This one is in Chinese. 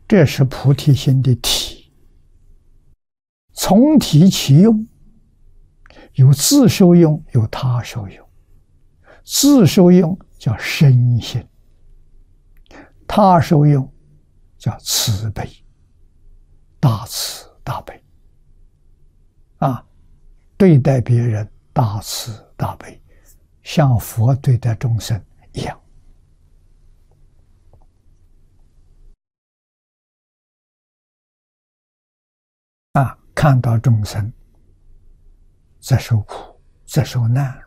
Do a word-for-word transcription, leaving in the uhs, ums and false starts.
这是菩提心的体。从体起用，有自受用，有他受用。自受用叫身心，他受用叫慈悲，大慈大悲。啊，对待别人大慈大悲，像佛对待众生一样。啊，看到众生在受苦，在受难，